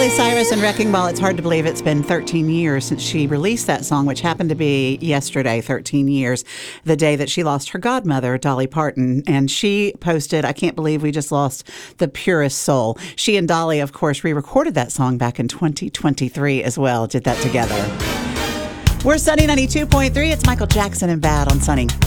Miley Cyrus and Wrecking Ball. It's hard to believe it's been 13 years since she released that song, which happened to be yesterday, 13 years, the day that she lost her godmother, Dolly Parton. And she posted, I can't believe we just lost the purest soul. She and Dolly, of course, re-recorded that song back in 2023 as well, did that together. We're Sunny 92.3. It's Michael Jackson and Bad on Sunny.